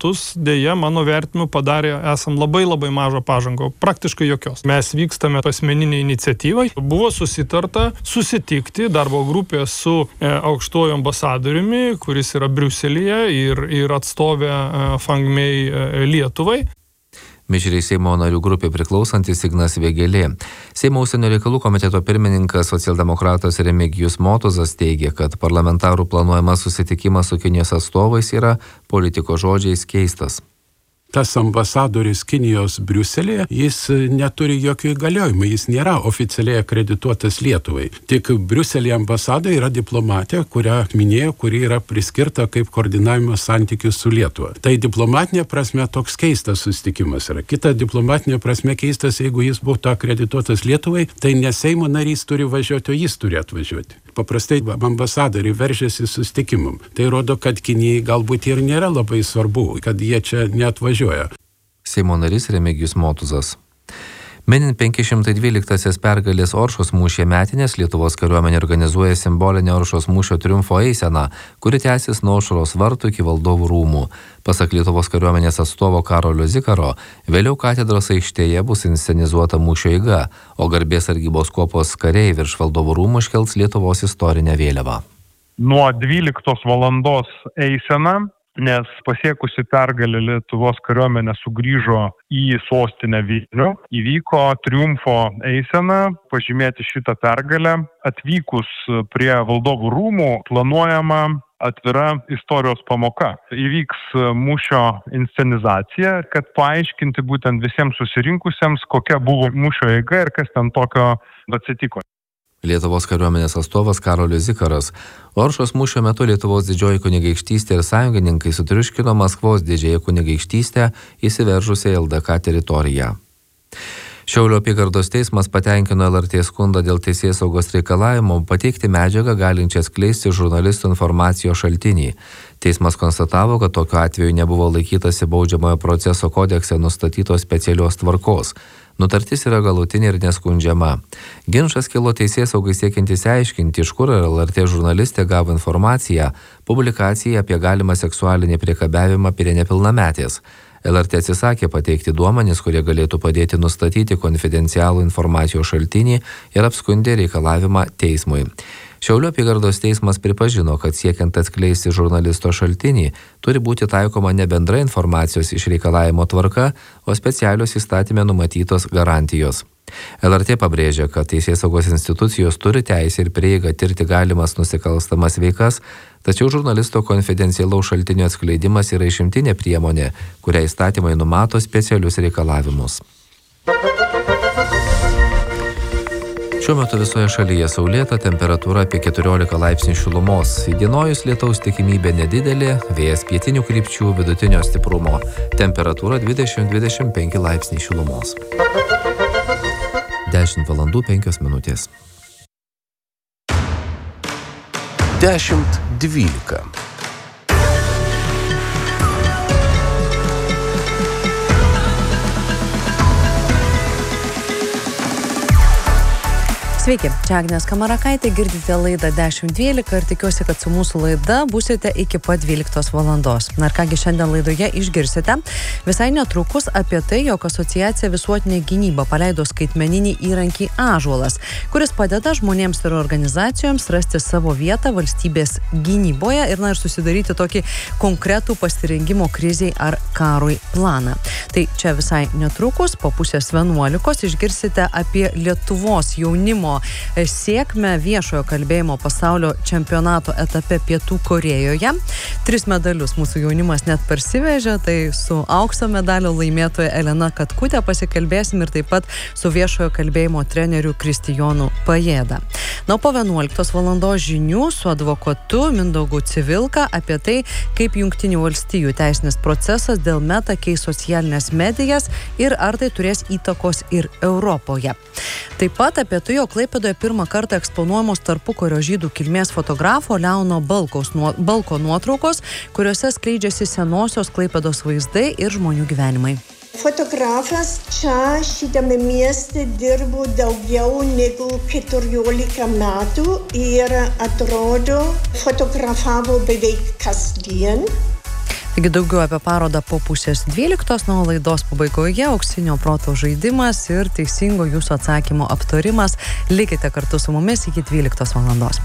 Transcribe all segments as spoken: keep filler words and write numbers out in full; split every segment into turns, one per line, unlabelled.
metus dėja mano vertinimu padarė esam labai labai mažą pažangą, praktiškai jokios. Mes vykstame asmeninę iniciatyvą. Buvo susitarta susitikti darbo grupė su e, aukštuoju ambasadoriumi, kuris yra Briuselyje ir, ir atstovė e, Fangmei e, Lietuvai.
Mišriai Seimo narių grupė priklausantis Ignas Vėgėlė. Seimo užsienio reikalų komiteto pirmininkas socialdemokratas Remigijus Motuzas teigia, kad parlamentarų planuojamas susitikimas su Kinijos atstovais yra politiko žodžiais keistas.
Tas ambasadoris Kinijos Briuselėje, jis neturi jokių įgaliojimų, jis nėra oficialiai akredituotas Lietuvai. Tik Briuselėje ambasada yra diplomatė, kurią minėjo, kuri yra priskirta kaip koordinavimo santykių su Lietuva. Tai diplomatinė prasme toks keistas susitikimas yra. Kita diplomatinė prasme keistas, jeigu jis būtų akredituotas Lietuvai, tai ne Seimo narys turi važiuoti, o jis turi atvažiuoti. Paprastai ambasadoriai veržiasi susitikimam. Tai rodo, kad Kinijai galbūt ir nėra labai svarbu, kad jie čia neatvažiuoja.
Seimo narys Remigijus Motuzas. Minint penki šimtai dvyliktąsias pergalės Oršos mūšyje metinės, Lietuvos kariuomenė organizuoja simbolinę Oršos mūšio triumfo eiseną, kuri tęsis nuo Aušros vartų iki Valdovų rūmų. Pasak Lietuvos kariuomenės atstovo Karolio Zikaro, vėliau katedros aikštėje bus inscenizuota mūšio eiga, o garbės sargybos kuopos kariai virš Valdovų rūmų iškels Lietuvos istorinę vėliavą.
Nuo dvyliktos valandos eisena, nes pasiekusi pergalę Lietuvos kariuomenė sugrįžo į sostinę Vilnių, įvyko triumfo eisena, pažymėti šitą pergalę. Atvykus prie Valdovų rūmų planuojama atvira istorijos pamoka. Įvyks mūšio inscenizacija, kad paaiškinti būtent visiems susirinkusiems, kokia buvo mūšio eiga ir kas ten tokio atsitiko.
Lietuvos kariuomenės atstovas Karolis Zikaras. Oršos mūšio metu Lietuvos didžioji kunigaikštystė ir sąjungininkai sutriuškino Maskvos didžiąją kunigaikštystę įsiveržusią L D K teritoriją. Šiaulių apygardos teismas patenkino L R T skundą dėl teisėsaugos reikalavimo pateikti medžiagą galinčią atskleisti žurnalistų informacijos šaltinį. Teismas konstatavo, kad tokiu atveju nebuvo laikytasi baudžiamojo proceso kodekse nustatytos specialios tvarkos. Nutartis yra galutinė ir neskundžiama. Ginčas kilo teisėsaugai siekiantis aiškinti, iš kur L R T žurnalistė gavo informaciją publikacijai apie galimą seksualinį priekabiavimą prie nepilnametės. L R T atsisakė pateikti duomenis, kurie galėtų padėti nustatyti konfidencialų informacijos šaltinį ir apskundė reikalavimą teismui. Šiaulių apygardos teismas pripažino, kad siekiant atskleisti žurnalisto šaltinį, turi būti taikoma ne bendra informacijos išreikalavimo tvarka, o specialios įstatyme numatytos garantijos. L R T pabrėžia, kad teisėsaugos institucijos turi teisę ir prieigą tirti galimas nusikalstamas veikas, tačiau žurnalisto konfidencialaus šaltinio atskleidimas yra išimtinė priemonė, kurią įstatymai numato specialius reikalavimus. Šiuo metu visoje šalyje saulėta, temperatūra apie keturiolika laipsnių šilumos. Įdienojus lietaus tikimybė nedidelė, vėjas pietinių krypčių vidutinio stiprumo. Temperatūra dvidešimt dvidešimt penki laipsniai šilumos. dešimt valandų penkios minutės.
dešimt dvylika.
Sveiki, čia Agnė Skamarakaitė, girdite laidą dešimt dvylika ir tikiuosi, kad su mūsų laida būsite iki pat dvyliktos valandos. Na ir kągi šiandien laidoje išgirsite visai netrukus apie tai, jog asociacija Visuotinė gynyba paleido skaitmeninį įrankį Ąžuolas, kuris padeda žmonėms ir organizacijoms rasti savo vietą valstybės gynyboje ir, na, ir susidaryti tokį konkretų pasirengimo kriziai ar karui planą. Tai čia visai netrukus, po pusės vienuolikos, išgirsite apie Lietuvos jaunimo sėkmę viešojo kalbėjimo pasaulio čempionato etape Pietų Korėjoje. Tris medalius mūsų jaunimas net parsivežė, tai su aukso medalio laimėtoja Elena Katkutė pasikalbėsim ir taip pat su viešojo kalbėjimo treneriu Kristijonu Pajėda. Na, po vienuoliktos valandos žinių su advokatu Mindaugu Civilka apie tai, kaip Jungtinių valstijų teisinis procesas dėl Meta keis socialinės medijas ir ar tai turės įtakos ir Europoje. Taip pat apie tai, jog Klaipėdoje pirmą kartą eksponuojamos tarpukario žydų kilmės fotografo Leono Balkaus, nuo, Balko nuotraukos, kuriuose skleidžiasi senosios Klaipėdos vaizdai ir žmonių gyvenimai.
Fotografas čia šitame mieste dirbo daugiau negu keturiolika metų ir atrodo fotografavo beveik kasdien.
Taigi daugiau apie parodą po pusės dvyliktos, nuo laidos pabaigoje auksinio proto žaidimas ir teisingo jūsų atsakymo aptarimas. Likite kartu su mumis iki dvyliktos valandos.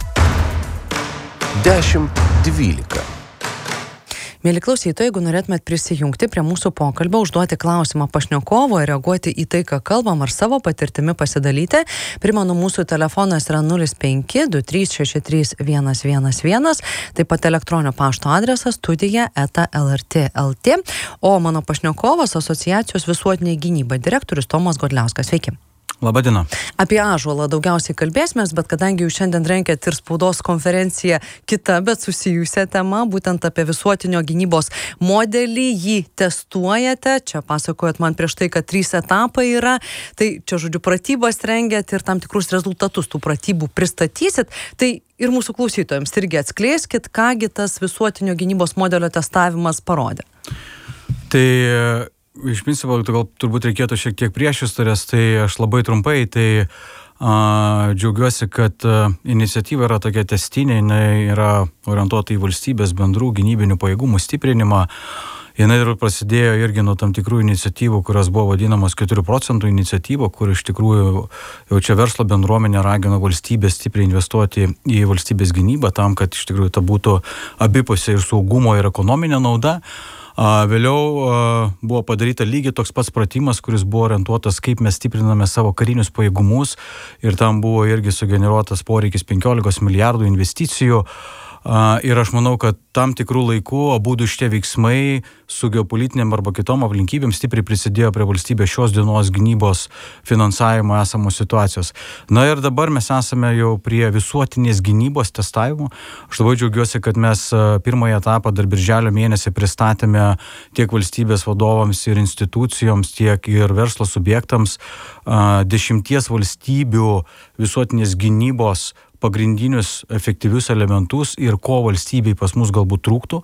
dešimt dvylika.
Mėly klausytojai, jeigu norėtumėt prisijungti prie mūsų pokalbio, užduoti klausimą pašnekovo ir reaguoti į tai, ką kalbam, ar savo patirtimi pasidalyti, primenu, mūsų telefonas yra nulis penki du trys šeši trys vienas vienas vienas, taip pat elektroninio pašto adresas studija eta lrt taškas lt, o mano pašnekovas asociacijos visuotiniai gynybai direktorius Tomas Godliauskas. Sveiki.
Labadiena.
Apie ąžuolą daugiausiai kalbėsimės, bet kadangi jūs šiandien renkėt ir spaudos konferenciją kita, bet susijusią temą, būtent apie visuotinio gynybos modelį, jį testuojate, čia pasakojat man prieš tai, kad trys etapai yra, tai čia žodžiu pratybas rengiat ir tam tikrus rezultatus tų pratybų pristatysit, tai ir mūsų klausytojams irgi atskleiskit, kągi tas visuotinio gynybos modelio testavimas parodė.
Tai iš principo, gal turbūt reikėtų šiek tiek priešistorės, tai aš labai trumpai, tai a, džiaugiuosi, kad a, iniciatyva yra tokia testinė, jinai yra orientuota į valstybės bendrų gynybinių pajėgumų stiprinimą. Jinai ir prasidėjo irgi nuo tam tikrų iniciatyvų, kurios buvo vadinamos keturių procentų iniciatyva, kur iš tikrųjų jau čia verslo bendruomenė ragino valstybę stipriai investuoti į valstybės gynybą tam, kad iš tikrųjų ta būtų abipusė ir saugumo ir ekonominė nauda. Vėliau buvo padaryta lygiai toks pats pratimas, kuris buvo orientuotas, kaip mes stipriname savo karinius pajėgumus ir tam buvo irgi sugeneruotas poreikis penkiolikos milijardų investicijų. Ir aš manau, kad tam tikrų laikų abudu šitie veiksmai su geopolitiniam arba kitom aplinkybėm stipriai prisidėjo prie valstybės šios dienos gynybos finansavimo esamos situacijos. Na ir dabar mes esame jau prie visuotinės gynybos testavimo. Aš labai džiaugiuosi, kad mes pirmąjį etapą dar birželio mėnesį pristatėme tiek valstybės vadovams ir institucijoms, tiek ir verslo subjektams dešimties valstybių visuotinės gynybos pagrindinius efektyvius elementus ir ko valstybei pas mus galbūt trūktų.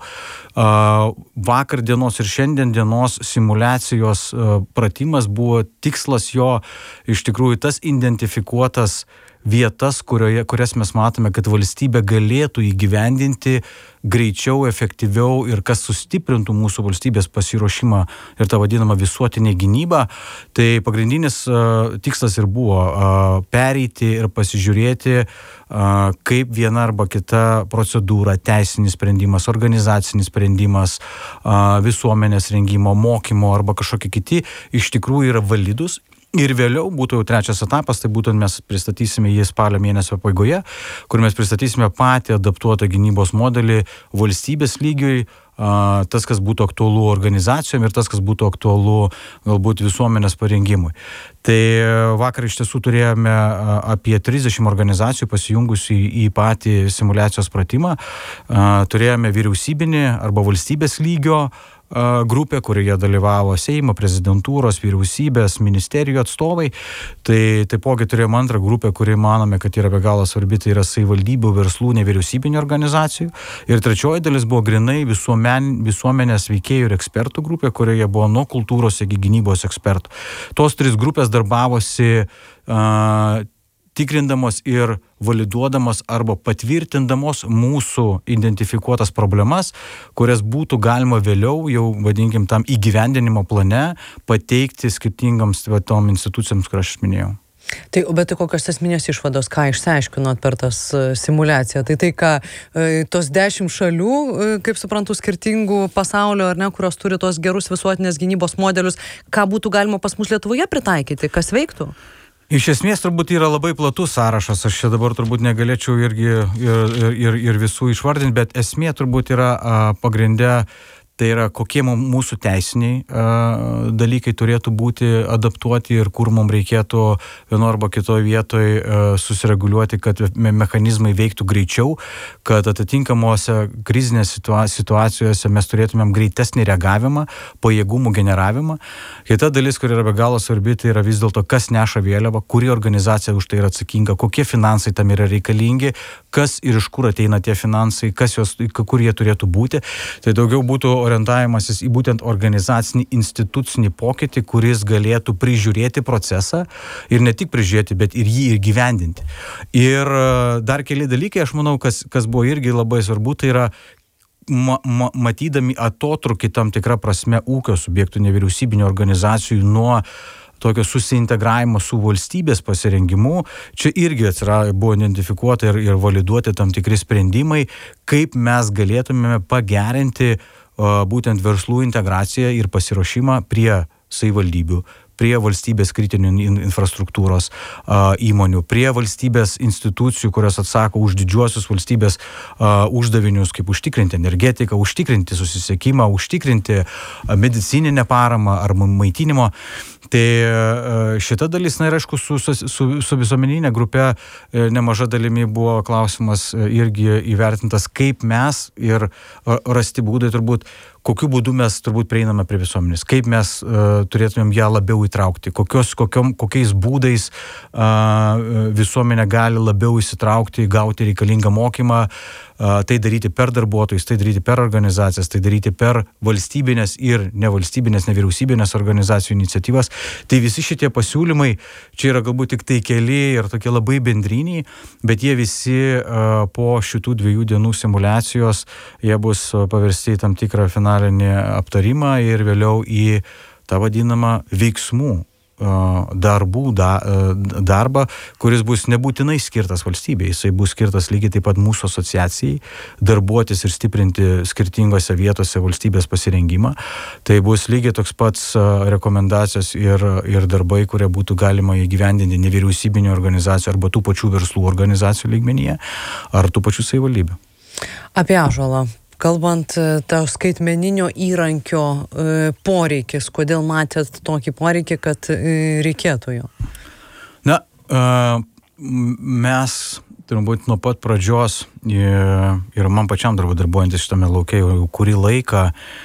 Vakar dienos ir šiandien dienos simulacijos pratimas buvo tikslas jo iš tikrųjų tas identifikuotas vietas, kurioje, kurias mes matome, kad valstybė galėtų įgyvendinti greičiau, efektyviau ir kas sustiprintų mūsų valstybės pasiruošimą ir tą vadinamą visuotinę gynybą. Tai pagrindinis uh, tikslas ir buvo uh, pereiti ir pasižiūrėti, uh, kaip viena arba kita procedūra, teisinis sprendimas, organizacinis sprendimas, uh, visuomenės rengimo, mokymo arba kažkokie kiti iš tikrųjų yra validus. Ir vėliau būtų jau trečias etapas, tai būtent mes pristatysime jį spalio mėnesio pabaigoje, kur mes pristatysime patį adaptuotą gynybos modelį valstybės lygiui, tas, kas būtų aktualu organizacijom ir tas, kas būtų aktualu galbūt visuomenės parengimui. Tai vakar iš tiesų turėjome apie trisdešimt organizacijų pasijungusių į patį simulacijos pratimą. Turėjome vyriausybinį arba valstybės lygio grupė, kurioje dalyvavo Seimo, prezidentūros, vyriausybės, ministerijų atstovai. Tai taipogi turėjome antrą grupę, kuri manome, kad yra be galo svarbi, tai yra savivaldybių, verslų, nevyriausybinių organizacijų. Ir trečioji dalis buvo grinai visuomen, visuomenės veikėjų ir ekspertų grupė, kurioje buvo nuo kultūros iki gynybos ekspertų. Tos tris grupės darbavosi uh, tikrindamos ir validuodamos arba patvirtindamos mūsų identifikuotas problemas, kurias būtų galima vėliau jau, vadinkim, tam įgyvendinimo plane pateikti skirtingams tom institucijams, kur aš minėjau.
Tai, bet tai kokios esminės išvados, ką išsiaiškinot per tas simulaciją? Tai tai, ką tos dešimt šalių, kaip suprantu, skirtingų pasaulio, ar ne, kurios turi tos gerus visuotinės gynybos modelius, ką būtų galima pas mus Lietuvoje pritaikyti, kas veiktų?
Iš esmės turbūt yra labai platus sąrašas, aš čia dabar turbūt negalėčiau irgi ir, ir, ir visų išvardinti, bet esmė turbūt yra a, pagrindė, tai yra kokie mūsų teisiniai a, dalykai turėtų būti adaptuoti ir kur mums reikėtų vieno arba kitoje vietoje a, susireguliuoti, kad me mechanizmai veiktų greičiau, kad atitinkamuose krizinės situa situacijose mes turėtumėm greitesnį reagavimą, pajėgumų generavimą. Kita dalis, kur yra be galo svarbi, tai yra vis dėlto, kas neša vėliavą, kuri organizacija už tai yra atsakinga, kokie finansai tam yra reikalingi, kas ir iš kur ateina tie finansai, kas jos, kur jie turėtų būti. Tai daugiau būtų orientavimasis į būtent organizacinį institucinį pokytį, kuris galėtų prižiūrėti procesą ir ne tik prižiūrėti, bet ir jį įgyvendinti. Ir dar keli dalykai, aš manau, kas, kas buvo irgi labai svarbu, tai yra ma, ma, matydami atotrukį tam tikrą prasme ūkio subjektų, nevyriausybinio organizacijų nuo tokio susiintegravimo su valstybės pasirengimu, čia irgi atsirado, buvo identifikuota ir, ir validuoti tam tikri sprendimai, kaip mes galėtumėme pagerinti uh, būtent verslų integraciją ir pasiruošimą prie savivaldybių, prie valstybės kritinių infrastruktūros a, įmonių, prie valstybės institucijų, kurios atsako už didžiuosius valstybės a, uždavinius, kaip užtikrinti energetiką, užtikrinti susisiekimą, užtikrinti a, medicininę paramą ar maitinimo. Tai a, šita dalis, na ir aišku, su, su, su, su visuomeninė grupė a, nemaža dalimi buvo klausimas a, irgi įvertintas, kaip mes ir a, rasti būdai turbūt, kokiu būdu mes turbūt prieiname prie visuomenės, kaip mes uh, turėtumėm ją labiau įtraukti, kokios, kokiom, kokiais būdais uh, visuomenė gali labiau įsitraukti, gauti reikalingą mokymą, uh, tai daryti per darbuotojus, tai daryti per organizacijas, tai daryti per valstybinės ir nevalstybinės, nevyriausybinės organizacijų iniciatyvas. Tai visi šitie pasiūlymai, čia yra galbūt tik tai keli ir tokie labai bendriniai, bet jie visi uh, po šitų dviejų dienų simulacijos, jie bus paversti į tam tikrą finalinį aptarimą ir vėliau į tą vadinamą veiksmų darbų, da, darbą, kuris bus nebūtinai skirtas valstybei, jisai bus skirtas lygiai taip pat mūsų asociacijai, darbuotis ir stiprinti skirtingose vietose valstybės pasirengimą. Tai bus lygiai toks pats rekomendacijos ir, ir darbai, kurie būtų galima įgyvendinti nevyriausybinio organizacijų arba tų pačių verslų organizacijų lygmenyje ar tų pačių savivaldybių.
Apie ąžuolą. Kalbant, to skaitmeninio įrankio e, poreikis, kodėl matėt tokį poreikį, kad e, reikėtų jo?
Na, e, mes turbūt nuo pat pradžios e, ir man pačiam darbuojantis šitame lauke jau kurį laiką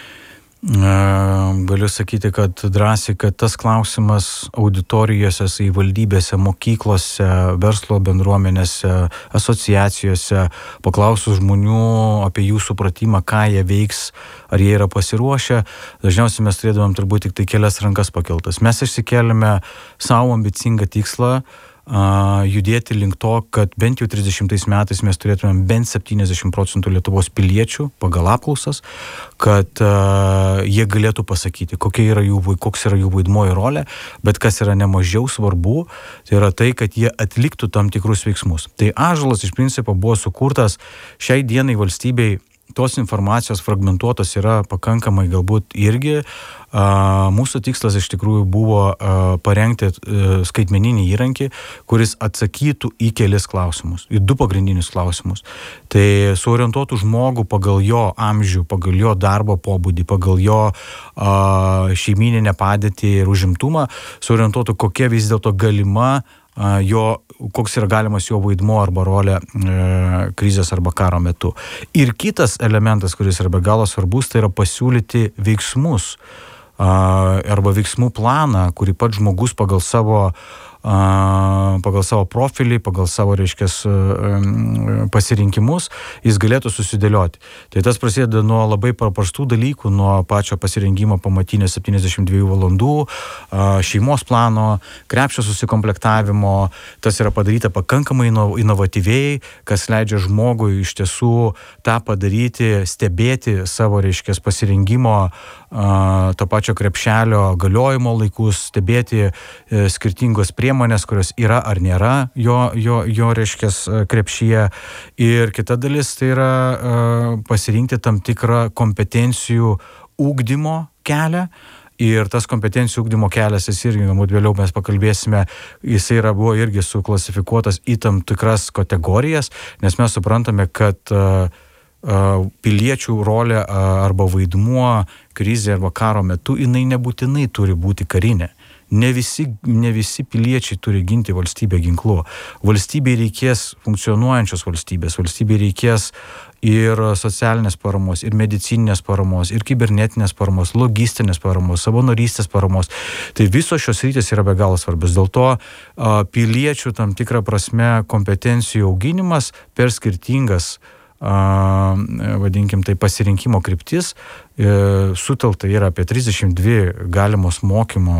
galiu sakyti, kad drąsiai, kad tas klausimas auditorijose, savivaldybėse, mokyklose, verslo bendruomenėse, asociacijose, paklausus žmonių apie jų supratimą, ką jie veiks, ar jie yra pasiruošę, dažniausiai mes turėdavom turbūt tik tai kelias rankas pakeltas. Mes išsikėlėme savo ambicingą tikslą Uh, judėti link to, kad bent jau trisdešimtais metais mes turėtumėm bent septyniasdešimt procentų Lietuvos piliečių pagal apklausas, kad uh, jie galėtų pasakyti, kokia yra jų, koks yra jų vaidmuo ir rolė, bet kas yra nemažiau svarbu, tai yra tai, kad jie atliktų tam tikrus veiksmus. Tai ąžuolas iš principo buvo sukurtas šiai dienai valstybei. Tos informacijos fragmentuotos yra pakankamai galbūt irgi. Mūsų tikslas iš tikrųjų buvo parengti skaitmeninį įrankį, kuris atsakytų į kelis klausimus, į du pagrindinius klausimus. Tai suorientuotų žmogų pagal jo amžių, pagal jo darbo pobūdį, pagal jo šeimyninę padėtį ir užimtumą, suorientuotų kokia vis dėlto galima jo, koks yra galimas jo vaidmuo arba rolė e, krizės arba karo metu. Ir kitas elementas, kuris yra be galo svarbus, tai yra pasiūlyti veiksmus a, arba veiksmų planą, kurį pats žmogus pagal savo pagal savo profilį, pagal savo, reiškias, pasirinkimus, jis galėtų susidėlioti. Tai tas prasideda nuo labai paprastų dalykų, nuo pačio pasirinkimo pamatinio septyniasdešimt dviejų valandų, šeimos plano, krepšio susikomplektavimo. Tas yra padaryta pakankamai inovatyviai, kas leidžia žmogui iš tiesų tą padaryti, stebėti savo, reiškias, pasirinkimo to pačio krepšelio galiojimo laikus, stebėti skirtingos priemonės, kurios yra ar nėra jo, jo, jo reiškias krepšyje. Ir kita dalis tai yra pasirinkti tam tikrą kompetencijų ugdymo kelią. Ir tas kompetencijų ugdymo kelias, jis irgi, galbūt vėliau mes pakalbėsime, jis yra, buvo irgi suklasifikuotas į tam tikras kategorijas, nes mes suprantame, kad uh, piliečių rolė arba vaidmuo krizė arba karo metu, jinai nebūtinai turi būti karinė. Ne visi, ne visi piliečiai turi ginti valstybę ginklu. Valstybei reikės funkcionuojančios valstybės, valstybei reikės ir socialinės paramos, ir medicininės paramos, ir kibernetinės paramos, logistinės paramos, savanorystės paramos. Tai visos šios rytis yra be galo svarbios. Dėl to piliečių tam tikrą prasme kompetencijų auginimas per skirtingas vadinkim tai pasirinkimo kryptis, sutelta yra apie trisdešimt dvi galimos mokymo,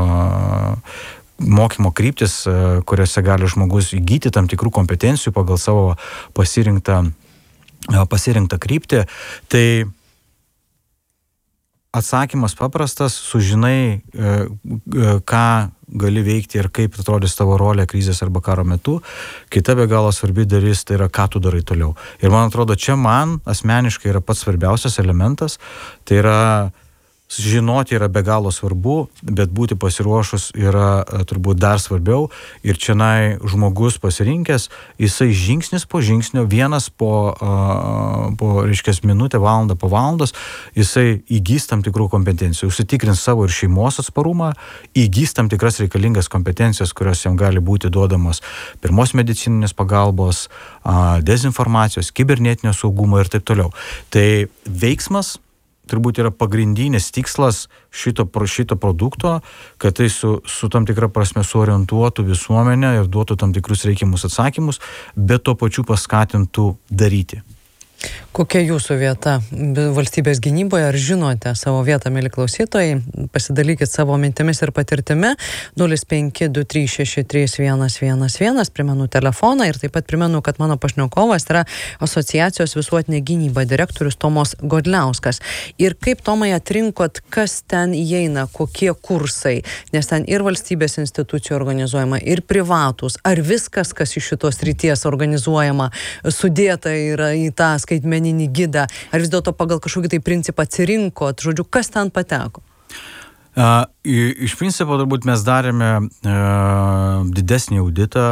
mokymo kryptis, kuriuose gali žmogus įgyti tam tikrų kompetencijų pagal savo pasirinktą pasirinktą kryptį. Tai atsakymas paprastas, sužinai, ką gali veikti ir kaip atrodys tavo rolė krizės arba karo metu. Kita be galo svarbi dalis tai yra, ką tu darai toliau. Ir man atrodo, čia man asmeniškai yra pats svarbiausias elementas. Tai yra žinoti yra be galo svarbu, bet būti pasiruošus yra turbūt dar svarbiau. Ir čianai žmogus pasirinkęs, jisai žingsnis po žingsnio, vienas po, po reiškia, minutę, valandą po valandos, jisai įgys tam tikrų kompetencijų, užsitikrins savo ir šeimos atsparumą, įgys tam tikras reikalingas kompetencijas, kurios jam gali būti duodamos pirmos medicininės pagalbos, dezinformacijos, kibernetinio saugumo ir taip toliau. Tai veiksmas turbūt yra pagrindinis tikslas šito, šito produkto, kad tai su, su tam tikra prasme suorientuotų visuomenę ir duotų tam tikrus reikiamus atsakymus, bet tuo pačiu paskatintų daryti.
Kokia jūsų vieta valstybės gynyboje? Ar žinote savo vietą, mėly klausytojai? Pasidalykit savo mintimis ir patirtimi. nulis penki du trys šeši trys vienas vienas vienas, primenu telefoną ir taip pat primenu, kad mano pašnekovas yra Asociacijos visuotinė gynyba direktorius Tomas Godliauskas. Ir kaip, Tomai, atrinkot, kas ten įeina, kokie kursai, nes ten ir valstybės institucijų organizuojama, ir privatus, ar viskas, kas iš šitos ryties organizuojama, sudėta yra į tą skaitmeninį gidą, ar vis dėlto pagal kažkokį tai principą atsirinkot, žodžiu, kas ten pateko?
Uh, iš principo, turbūt mes darėme uh, didesnį auditą,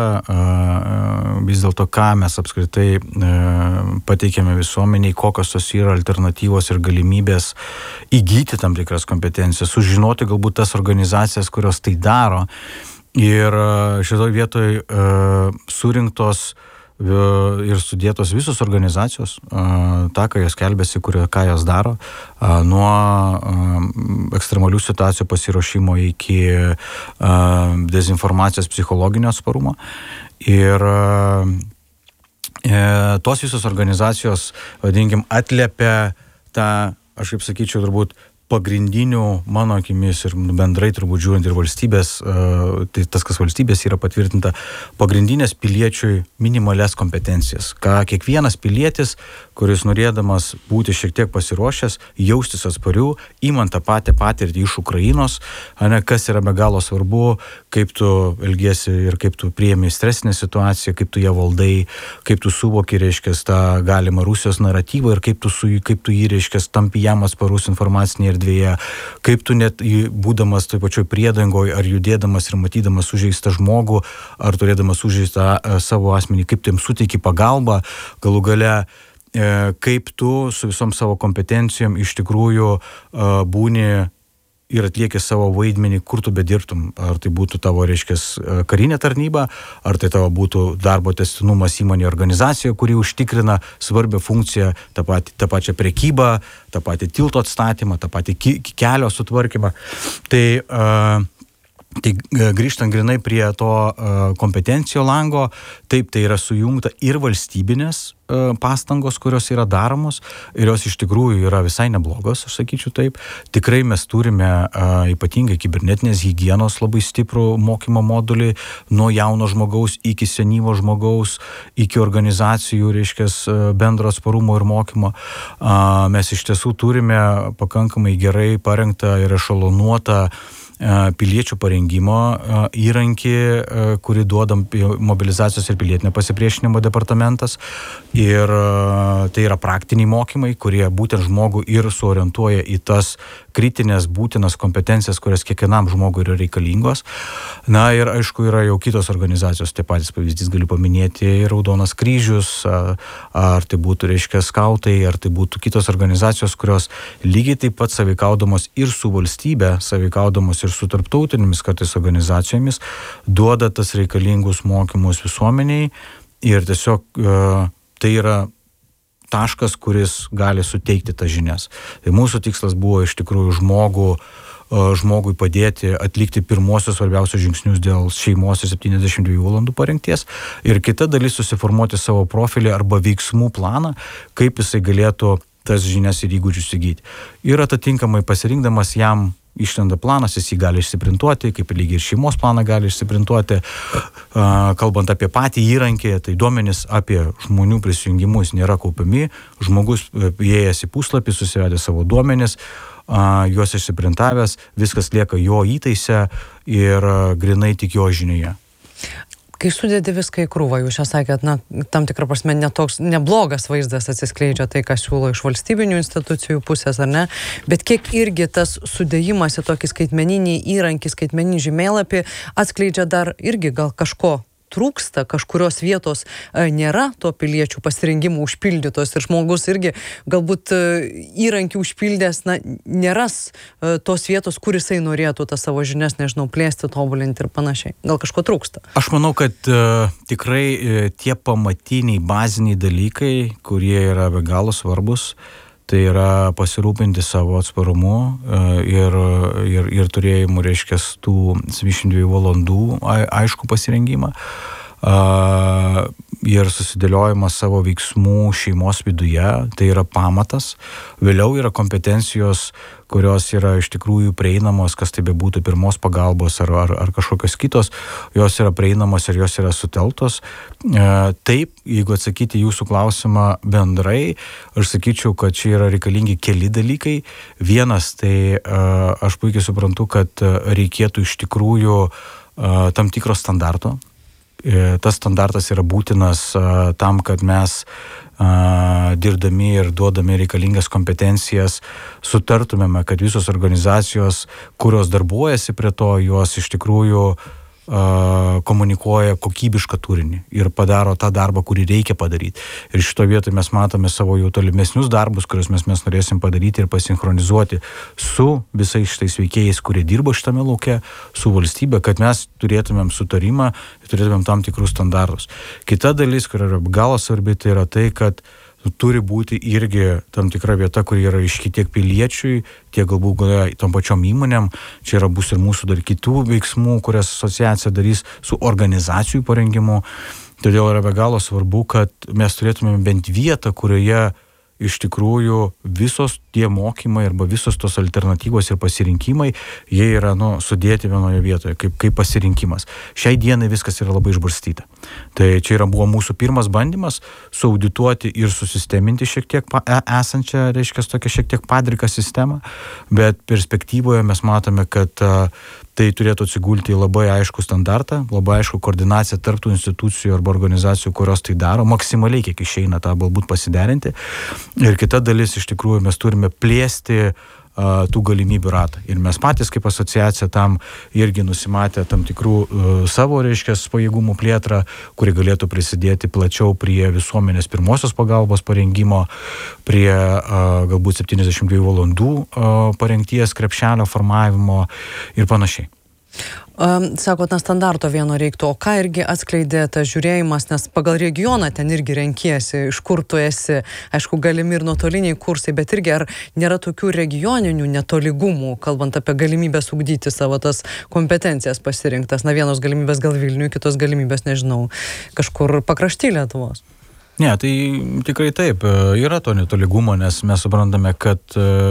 uh, vis dėlto, ką mes apskritai uh, pateikėme visuomeniai, kokios tos yra alternatyvos ir galimybės įgyti tam tikras kompetencijas, sužinoti galbūt tas organizacijas, kurios tai daro. Ir uh, šitoj vietoj uh, surinktos ir sudėtos visos organizacijos, tą, ką jos kelbėsi, ką jos daro, nuo ekstremalių situacijų pasiruošimo iki dezinformacijos psichologinio atsparumo. Ir tos visos organizacijos, vadinkim, atliepia tą, aš kaip sakyčiau, turbūt pagrindinių, mano akimis ir bendrai turbūt žiūrint ir valstybės, tai tas, kas valstybės yra patvirtinta, pagrindinės piliečiui minimalias kompetencijas. Ką kiekvienas pilietis, kuris norėdamas būti šiek tiek pasiruošęs, jaustis atspariu, imant tą patį patirtį iš Ukrainos, ne, kas yra be galo svarbu, kaip tu elgiesi ir kaip tu priemi stresinę situaciją, kaip tu ją valdai, kaip tu suvoki, reiškia, tą galimą Rusijos naratyvą ir kaip tu, su, kaip tu jį, reiškia, tampi jam atsparus informacinėje erdvėje, kaip tu net būdamas toj pačioj priedangoj ar judėdamas ir matydamas sužeistą žmogų, ar turėdamas sužeistą savo asmenį, kaip tu jam suteiki pagalbą, galų gale kaip tu su visom savo kompetencijom iš tikrųjų būni ir atlieki savo vaidmenį, kur tu bedirbtum. Ar tai būtų tavo, reiškia, karinė tarnyba, ar tai tavo būtų darbo tęstinumas įmonė organizacija, kuri užtikrina svarbią funkciją, tą, patį, tą pačią prekybą, tą patį tilto atstatymą, tą patį kelio sutvarkymą. Tai uh, Tai grįžtant grinai prie to kompetencijų lango, taip, tai yra sujungta ir valstybinės pastangos, kurios yra daromos, ir jos iš tikrųjų yra visai neblogos, aš sakyčiau taip. Tikrai mes turime ypatingai kibernetinės higienos labai stiprų mokymo modulį, nuo jauno žmogaus iki senyvo žmogaus, iki organizacijų, reiškia, bendro atsparumo ir mokymo. Mes iš tiesų turime pakankamai gerai parengtą ir ešalonuotą piliečių parengimo įrankį, kurį duodam mobilizacijos ir pilietinio pasipriešinimo departamentas. Ir tai yra praktiniai mokymai, kurie būtent žmogų ir suorientuoja į tas kritinės būtinas kompetencijas, kurias kiekvienam žmogui yra reikalingos. Na ir aišku, yra jau kitos organizacijos, tai patys pavyzdys galiu paminėti, Raudonas kryžius, ar tai būtų, reiškia, skautai, ar tai būtų kitos organizacijos, kurios lygiai taip pat sąveikaudamos ir su valstybe, sąveikaudamos ir su tarptautinėmis kartais organizacijomis, duoda tas reikalingus mokymus visuomeniai ir tiesiog tai yra taškas, kuris gali suteikti tas žinias. Tai mūsų tikslas buvo iš tikrųjų žmogų, žmogui padėti atlikti pirmosius svarbiausius žingsnius dėl šeimos ir septyniasdešimt dviejų valandų parengties ir kita dalis susiformuoti savo profilį arba veiksmų planą, kaip jisai galėtų tas žinias ir įgūdžius įgyti. Ir atitinkamai pasirinkdamas jam Išlenda planas, jis jį gali išsiprintuoti, kaip ir lygiai ir šeimos planą gali išsiprintuoti. Kalbant apie patį įrankį, tai duomenys apie žmonių prisijungimus nėra kaupiami. Žmogus įėjęs į puslapį, susivedė savo duomenys, juos išsiprintavęs, viskas lieka jo įtaise ir grinai tik jo žinioje.
Kai sudėdi viską į krūvą, jūs čia sakėt, na, tam tikrą prasme netoks neblogas vaizdas atsiskleidžia tai, ką siūlo iš valstybinių institucijų pusės, ar ne? Bet kiek irgi tas sudėjimas į tokį skaitmeninį įrankį, skaitmeninį žemėlapį atskleidžia dar irgi gal kažko trūksta, kažkurios vietos nėra to piliečių pasirinkimų užpildytos ir žmogus irgi galbūt įrankį užpildęs, na, neras tos vietos, kur jisai norėtų tą savo žinias, nežinau, plėsti, tobulinti ir panašiai. Gal kažko trūksta?
Aš manau, kad uh, tikrai uh, tie pamatiniai, baziniai dalykai, kurie yra be galo svarbus, tai yra pasirūpinti savo atsparumu ir, ir, ir turėjimu, reiškia, tų septyniasdešimt dviejų valandų aišku pasirengimą ir susidėliojimas savo veiksmų šeimos viduje, tai yra pamatas. Vėliau yra kompetencijos, kurios yra iš tikrųjų prieinamos, kas tai bebūtų pirmos pagalbos ar, ar, ar kažkokios kitos, jos yra prieinamos ir jos yra suteltos. Taip, jeigu atsakyti jūsų klausimą bendrai, aš sakyčiau, kad čia yra reikalingi keli dalykai. Vienas, tai aš puikiai suprantu, kad reikėtų iš tikrųjų tam tikro standarto. Tas standartas yra būtinas tam, kad mes dirbdami ir duodami reikalingas kompetencijas sutartumėme, kad visos organizacijos, kurios darbuojasi prie to, jos iš tikrųjų komunikuoja kokybišką turinį ir padaro tą darbą, kurį reikia padaryti. Ir šito vietoje mes matome savo jau tolimesnius darbus, kuriuos mes, mes norėsim padaryti ir pasinchronizuoti su visais šitais veikėjais, kurie dirba šitame lauke, su valstybe, kad mes turėtumėm sutarimą ir turėtumėm tam tikrus standartus. Kita dalis, kur yra galo svarbi, tai yra tai, kad turi būti irgi tam tikra vieta, kur yra iški tiek piliečiui, tiek galbūt tom pačiom įmonėm. Čia yra bus ir mūsų dar kitų veiksmų, kurias asociacija darys su organizacijų parengimu. Todėl yra be galo svarbu, kad mes turėtume bent vietą, kurioje iš tikrųjų visos tie mokymai arba visos tos alternatyvos ir pasirinkimai, jie yra nu, sudėti vienoje vietoje, kaip, kaip pasirinkimas. Šiai dienai viskas yra labai išbarstyta. Tai čia yra buvo mūsų pirmas bandymas suaudituoti ir susisteminti šiek tiek pa, esančią, reiškia, tokią šiek tiek padriką sistemą, bet perspektyvoje mes matome, kad a, tai turėtų atsigulti į labai aiškų standartą, labai aiškų koordinaciją tarp tų institucijų arba organizacijų, kurios tai daro, maksimaliai kiek išeina tą galbūt pasiderinti. Ir kita dalis, iš tikrųjų, mes turime plėsti uh, tų galimybių ratą. Ir mes patys kaip asociacija tam irgi nusimatę tam tikrų uh, savo, reiškia, pajėgumų plėtrą, kuri galėtų prisidėti plačiau prie visuomenės pirmosios pagalbos parengimo, prie uh, galbūt septyniasdešimt dviejų valandų uh, parengties krepšelio formavimo ir panašiai.
Um, sakot, na, standarto vieno reiktų, o ką irgi atskleidė tas žiūrėjimas, nes pagal regioną ten irgi renkiesi, iš kur tu esi, aišku, galimi ir nuotoliniai kursai, bet irgi ar nėra tokių regioninių netolygumų, kalbant apie galimybės ugdyti savo tas kompetencijas pasirinktas, na, vienos galimybės gal Vilniui, kitos galimybės, nežinau, kažkur pakrašty Lietuvos.
Ne, tai tikrai taip, yra to netolygumo, nes mes suprantame, kad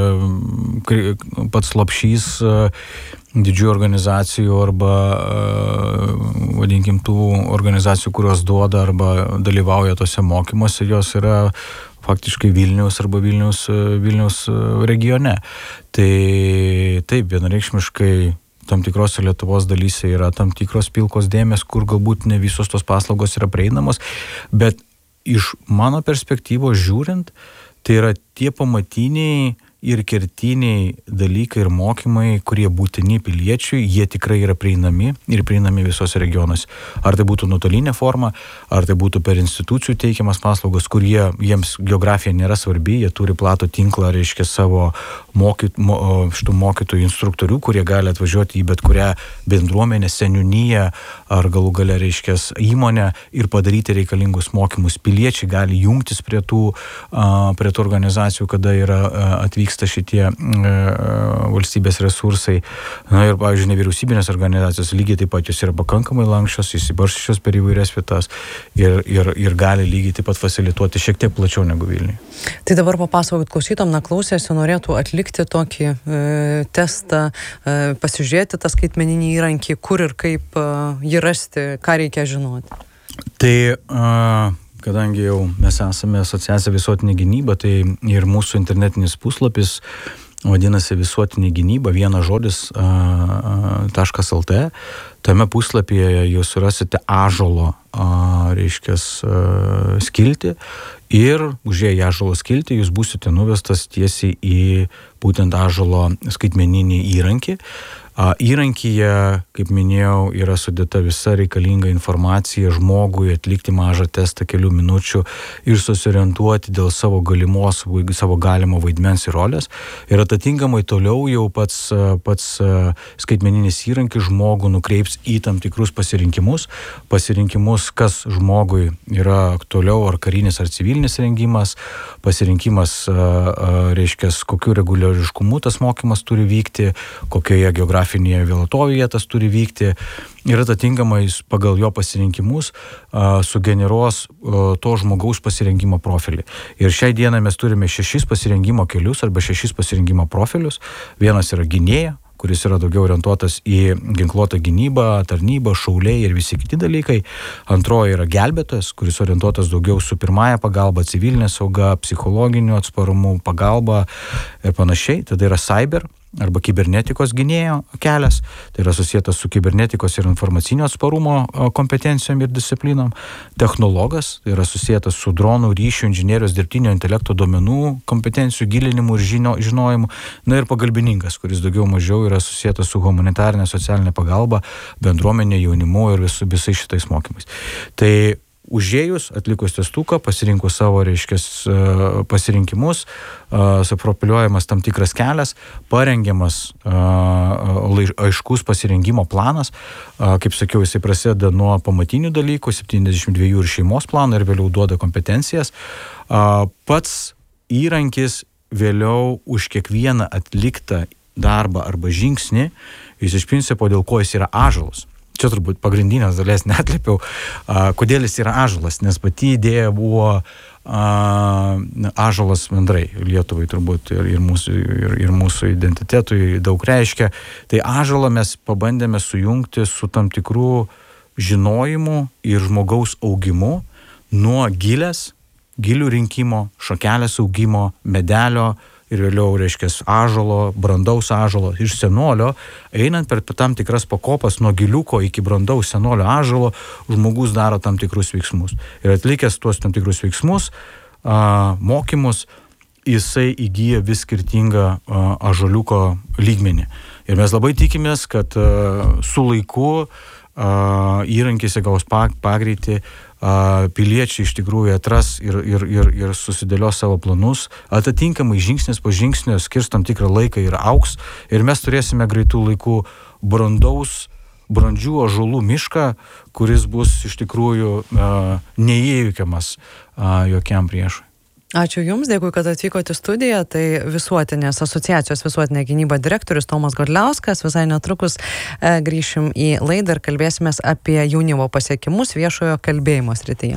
pats lopšys didžiųjų organizacijų arba, vadinkim, tų organizacijų, kurios duoda arba dalyvauja tose mokymuose, jos yra faktiškai Vilniaus arba Vilniaus, Vilniaus regione. Tai taip, vienareikšmiškai tam tikrose Lietuvos dalyse yra tam tikros pilkos dėmės, kur galbūt ne visos tos paslaugos yra prieinamos, bet iš mano perspektyvos žiūrint, tai yra tie pamatiniai ir kertiniai dalykai ir mokymai, kurie būtini piliečiui, jie tikrai yra prieinami ir prieinami visose regionuose. Ar tai būtų nuotolinė forma, ar tai būtų per institucijų teikiamas paslaugos, kurie jiems geografija nėra svarbi, jie turi platų tinklą, reiškia, savo mokyt, mo, šitų mokytojų instruktorių, kurie gali atvažiuoti į bet kurią bendruomenę, seniūniją ar galų gale, reiškia, įmonę ir padaryti reikalingus mokymus. Piliečiai gali jungtis prie tų, prie tų organizacijų, kada yra atvykę vyksta šitie e, valstybės resursai. Na ir, pavyzdžiui, nevyriausybinės organizacijos lygiai taip pat jos yra pakankamai lankščios, įsibarščios per įvairias vietas ir, ir, ir gali lygiai taip pat fasilituoti šiek tiek plačiau negu Vilniuje.
Tai dabar papasakot klausytom, na klausėsi, norėtų atlikti tokį e, testą, e, pasižiūrėti tą skaitmeninį įrankį, kur ir kaip e, jį rasti, ką reikia žinoti.
Tai uh, kadangi jau mes esame asociacija Visuotinė gynyba, tai ir mūsų internetinis puslapis vadinasi Visuotinė gynyba, vienas žodis uh, .lt. Tame puslapyje jūs surasite ąžuolo uh, reiškias uh, skiltį ir užėję į ąžuolo skiltį jūs būsite nuvestas tiesiai į būtent ąžuolo skaitmeninį įrankį. Įrankyje, kaip minėjau, yra sudėta visa reikalinga informacija žmogui atlikti mažą testą kelių minučių ir susiorientuoti dėl savo galimos, savo galimo vaidmens ir rolės. Ir atitinkamai toliau jau pats, pats skaitmeninis įrankis žmogų nukreips į tam tikrus pasirinkimus. Pasirinkimus, kas žmogui yra aktualiau, ar karinis, ar civilinis rengimas, pasirinkimas, reiškia, kokiu reguliariškumu tas mokymas turi vykti, kokioje geografijoje vietovėje tas turi vykti ir atitinkamai pagal jo pasirinkimus uh, sugeneruos uh, to žmogaus pasirengimo profilį. Ir šiai dienai mes turime šešis pasirengimo kelius arba šešis pasirengimo profilius. Vienas yra gynėja, kuris yra daugiau orientuotas į ginkluotą gynybą, tarnybą, šauliai ir visi kiti dalykai. Antroji yra gelbėtojas, kuris orientuotas daugiau su pirmąja pagalba, civilinė sauga, psichologiniu atsparumu, pagalba ir panašiai. Tada yra cyber arba kibernetikos gynėjo kelias, tai yra susijęs su kibernetikos ir informacinio atsparumo kompetencijom ir disciplinom. Technologas, tai yra susijęs su dronų, ryšių, inžinierijos, dirbtinio intelekto duomenų kompetencijų gilinimu ir žino, žinojimu. Na ir pagalbininkas, kuris daugiau mažiau yra susijęs su humanitarinė socialinė pagalba, bendruomenė, jaunimu ir visu, visais šitais mokymais. Tai užėjus, atlikus testuką, pasirinkus savo, reiškias, pasirinkimus, suprofiliuojamas tam tikras kelias, parengiamas aiškus pasirinkimo planas. Kaip sakiau, jisai prasideda nuo pamatinių dalykų, septyniasdešimt dviejų ir šeimos planą ir vėliau duoda kompetencijas. Pats įrankis vėliau už kiekvieną atliktą darbą arba žingsnį, jis iš principo dėl ko jis yra ąžuolas. Čia turbūt pagrindinės dalės neatlipiau, kodėl jis yra ąžuolas, nes pati idėja buvo ąžuolas bendrai Lietuvai turbūt ir, ir, mūsų, ir, ir mūsų identitetui daug reiškia. Tai ąžuolą mes pabandėme sujungti su tam tikrų žinojimu ir žmogaus augimu nuo gilės, gilių rinkimo, šakelės augimo, medelio, ir vėliau, reiškia, ąžuolo, brandaus ąžuolo iš senolio, einant per tam tikras pakopas nuo giliuko iki brandaus senolio ąžuolo, žmogus daro tam tikrus veiksmus. Ir atlikęs tuos tam tikrus veiksmus, a, mokymus, jisai įgyja vis skirtingą a, ąžuoliuko lygmenį. Ir mes labai tikimės, kad a, su laiku a, įrankis įgaus pagreitį, piliečiai iš tikrųjų atras ir, ir, ir, ir susidėlios savo planus, atitinkamai žingsnis po žingsnio skirs tam tikrą laiką ir auks ir mes turėsime greitų laikų brandaus, brandžių ąžuolų mišką, kuris bus iš tikrųjų uh, neįveikiamas uh, jokiam priešui.
Ačiū Jums, dėkui, kad atvykote į studiją. Tai Visuotinės asociacijos Visuotinė gynyba direktorius Tomas Godliauskas. Visai netrukus e, grįšim į laidą ir kalbėsimės apie jaunimo pasiekimus viešojo kalbėjimo srityje.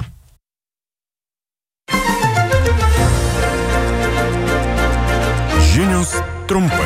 Žinios trumpai.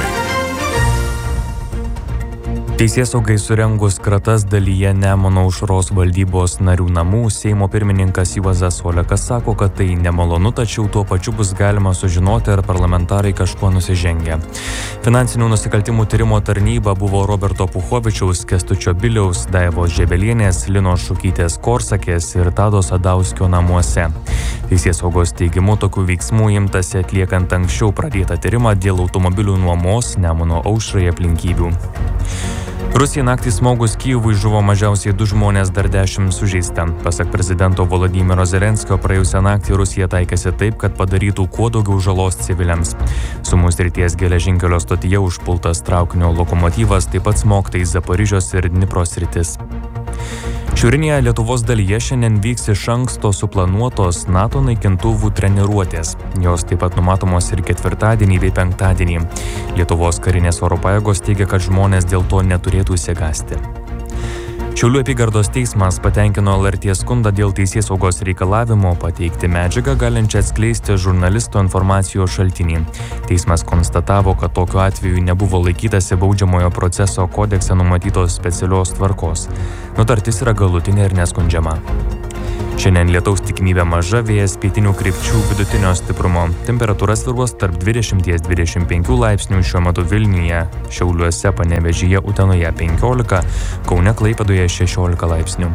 Teisėsaugai surengus kratas dalyje Nemuno aušros valdybos narių namų, Seimo pirmininkas Juozas Olekas sako, kad tai nemalonu, tačiau tuo pačiu bus galima sužinoti, ar parlamentarai kažkuo nusižengia. Finansinių nusikaltimų tyrimo tarnyba buvo Roberto Puchovičiaus, Kęstučio Biliaus, Daivos Žebelienės, Linos Šukytės Korsakės ir Tado Sadauskio namuose. Teisėsaugos teigimu, tokių veiksmų imtasi atliekant anksčiau pradėtą tyrimą dėl automobilių nuomos Nemuno aušrai aplinkybių. Rusijai naktį smogus Kijevui žuvo mažiausiai du žmonės, dar dešimt sužeista. Pasak prezidento Volodymyro Zelenskio, praėjusią naktį Rusija taikėsi taip, kad padarytų kuo daugiau žalos civiliams. Sumų srities geležinkelio stotyje užpultas traukinio lokomotyvas, taip pat smogta į Zaporižios ir Dnipro sritis. Šiaurinėje Lietuvos dalyje šiandien vyks iš anksto suplanuotos NATO naikintuvų treniruotės. Jos taip pat numatomos ir ketvirtadienį bei penktadienį. Lietuvos karinės oro pajėgos teigia, kad žmonės dėl to neturėtų išsigąsti. Šiaulių apygardos teismas patenkino L R T skundą dėl teisėsaugos reikalavimo pateikti medžiagą galinčią atskleisti žurnalisto informacijos šaltinį. Teismas konstatavo, kad tokiu atveju nebuvo laikytasi baudžiamojo proceso kodekse numatytos specialios tvarkos. Nutartis yra galutinė ir neskundžiama. Šiandien lietaus tikimybė maža, vėjas pietinių krypčių vidutinio stiprumo. Temperatūra svyruos tarp dvidešimt dvidešimt penki laipsnių, šiuo metu Vilniuje, Šiauliuose, Panevėžyje, Utenoje penkiolika, Kaune, Klaipėdoje šešiolika laipsnių.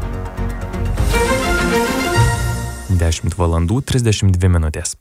dešimt valandų trisdešimt dvi minutės.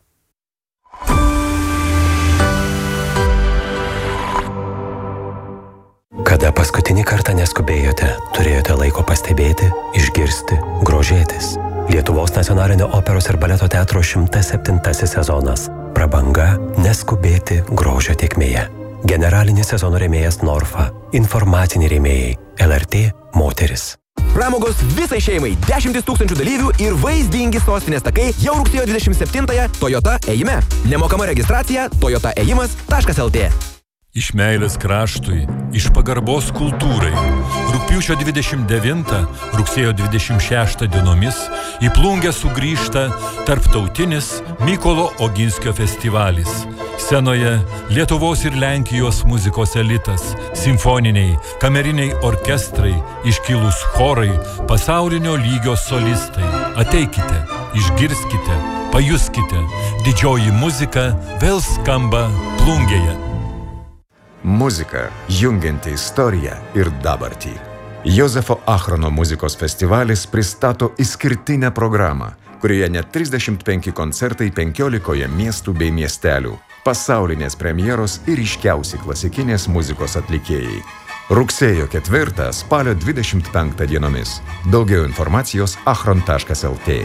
Kada paskutinį kartą neskubėjote, turėjote laiko pastebėti, išgirsti, grožėtis. Lietuvos nacionalinio operos ir baleto teatro šimtas septintasis sezonas. Prabanga neskubėti grožio tėkmėje. Generalinis sezono rėmėjas Norfa. Informaciniai rėmėjai L R T Moteris.
Pramogos visai šeimai, dešimtis tūkstančių dalyvių ir vaizdingi sostinės takai jau rugsėjo dvidešimt septintąją Toyota ėjime. Nemokama registracija toyota ėjimas taškas el tė.
Iš meilės kraštui, iš pagarbos kultūrai. Rugpjūčio dvidešimt devintą, rugsėjo dvidešimt šeštą dienomis į Plungę sugrįžta tarptautinis Mykolo Oginskio festivalis. Scenoje Lietuvos ir Lenkijos muzikos elitas, simfoniniai, kameriniai orkestrai, iškilūs chorai, pasaulinio lygio solistai. Ateikite, išgirskite, pajuskite. Didžioji muzika vėl skamba Plungėje.
Muzika, jungianti istoriją ir dabartį. Jozefo Achrono muzikos festivalis pristato išskirtinę programą, kurioje net trisdešimt penki koncertai penkiolikoje miestų bei miestelių, pasaulinės premjeros ir ryškiausi klasikinės muzikos atlikėjai. Rugsėjo ketvirtą, spalio dvidešimt penktą dienomis. Daugiau informacijos achron taškas el tė.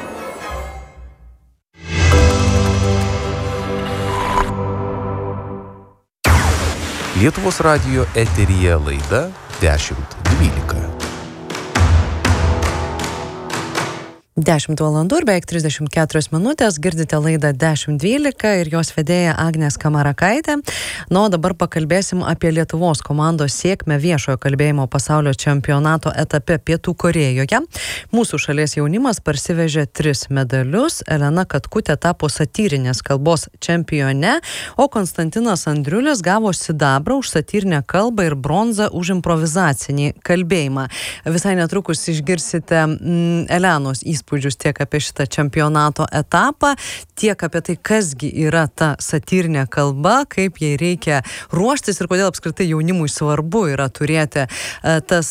Lietuvos radijo eteryje laida dešimt dvylika.
dešimt valandų ir beveik trisdešimt keturios minutės, girdite laidą dešimt dvylika ir jos vedėja Agnė Skamarakaitė. Na, o dabar pakalbėsim apie Lietuvos komandos sėkmę viešojo kalbėjimo pasaulio čempionato etape Pietų Korėjoje. Mūsų šalies jaunimas parsivežė tris medalius. Elena Katkutė tapo satyrinės kalbos čempione, o Konstantinas Andriulis gavo sidabrą už satyrinę kalbą ir bronzą už improvizacinį kalbėjimą. Visai netrukus išgirsite mm, Elenos įspūdžius tiek apie šitą čempionato etapą, tiek apie tai, kasgi yra ta satyrinė kalba, kaip jai reikia ruoštis ir kodėl apskritai jaunimui svarbu yra turėti tas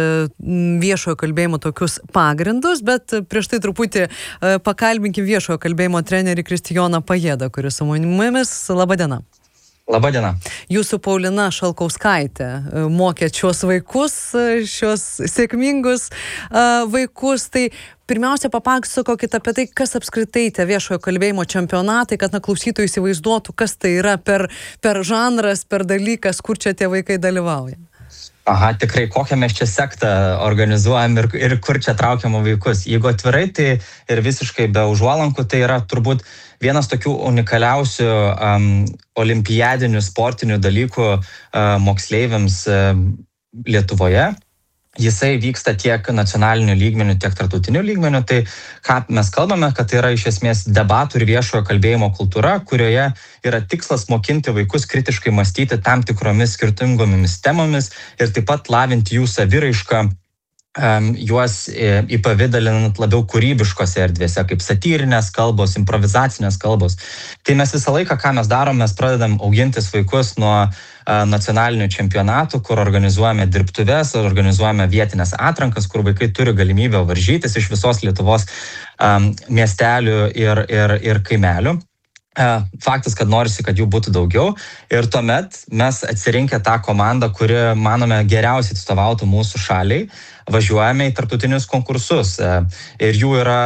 viešojo kalbėjimo tokius pagrindus, bet prieš tai truputį pakalbinkim viešojo kalbėjimo trenerį Kristijoną Pajėdą, kuris su mumis. Labadiena.
Labadiena.
Jūsų Paulina Šalkauskaitė mokėt šios vaikus, šios sėkmingus vaikus. Tai pirmiausia, papasakokit apie tai, kas apskritai tie viešojo kalbėjimo čempionatai, kad na, klausytojai įsivaizduotų, kas tai yra per, per žanras, per dalykas, kur čia tie vaikai dalyvauja.
Aha, tikrai, kokią mes čia sektą organizuojam ir, ir kur čia traukiam vaikus. Jeigu atvirai, tai ir visiškai be užuolankų, tai yra turbūt vienas tokių unikaliausių um, olimpiadinių sportinių dalykų uh, moksleiviams uh, Lietuvoje. Jisai vyksta tiek nacionaliniu lygmeniu, tiek tarptautiniu lygmeniu. Tai ką mes kalbame, kad tai yra iš esmės debatų ir viešojo kalbėjimo kultūra, kurioje yra tikslas mokinti vaikus kritiškai mąstyti tam tikromis skirtingomis temomis ir taip pat lavinti jų saviraišką, um, juos įpavidalinant labiau kūrybiškose erdvėse, kaip satyrinės kalbos, improvizacinės kalbos. Tai mes visą laiką, ką mes darom, mes pradedam augintis vaikus nuo nacionalinių čempionatų, kur organizuojame dirbtuves, organizuojame vietinės atrankas, kur vaikai turi galimybę varžytis iš visos Lietuvos um, miestelių ir, ir, ir kaimelių. Faktas, kad norisi, kad jų būtų daugiau ir tuomet mes atsirinkę tą komandą, kuri, manome, geriausiai atstovautų mūsų šaliai, važiuojame į tarptautinius konkursus ir jų yra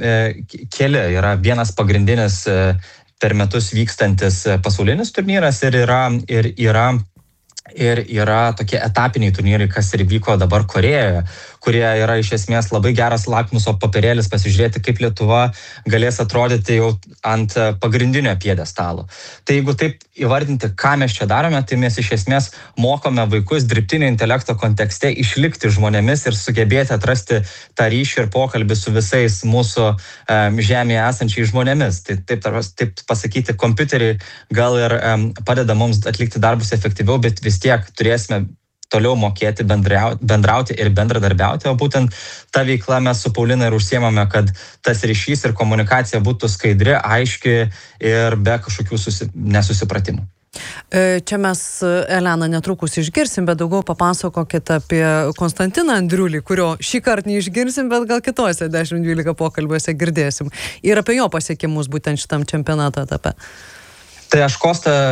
keli, yra vienas pagrindinis per metus vykstantis pasaulinis turnyras ir yra, ir yra ir yra tokie etapiniai turnyrai, kas ir vyko dabar Korėjoje, kurie yra iš esmės labai geras lakmuso papirėlis pasižiūrėti, kaip Lietuva galės atrodyti jau ant pagrindinio pjedestalo. Tai jeigu taip įvardinti, ką mes čia darome, tai mes iš esmės mokome vaikus dirbtinio intelekto kontekste išlikti žmonėmis ir sugebėti atrasti tą ryšį ir pokalbį su visais mūsų um, žemėje esančiais žmonėmis. Tai taip, taip pasakyti, kompiuteriai gal ir um, padeda mums atlikti darbus efektyviau, bet vis tiek turėsime toliau mokėti bendrauti ir bendradarbiauti, o būtent ta veikla mes su Paulina ir užsiemame, kad tas ryšys ir komunikacija būtų skaidri, aiški ir be kažkokių susi... nesusipratimų.
Čia mes, Elena, netrukus išgirsim, bet daugiau papasakokit apie Konstantiną Andriulį, kurio šį kartą neišgirsim, bet gal kitose dešimt dvylika pokalbiuose girdėsim. Ir apie jo pasiekimus būtent šitam čempionato etape.
Tai aš Kostą